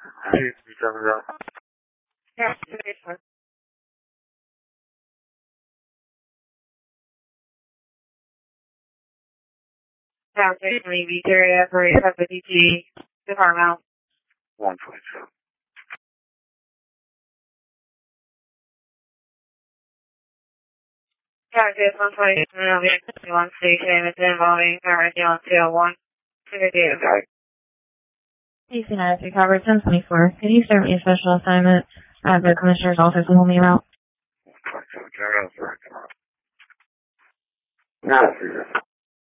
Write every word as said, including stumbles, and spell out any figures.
Hey, you coming up? Yeah, today's one. Yeah, station Levy, area for a D T, department. one twenty-two. Yeah, it's one twenty-two, and I'll be at one station, it's involving coverage on two oh one. Okay. P C nine three coverage ten twenty-four. Can you start me a special assignment at the Commissioner's office and hold me around? one twenty-two. Carry on, sir. Come on. Now,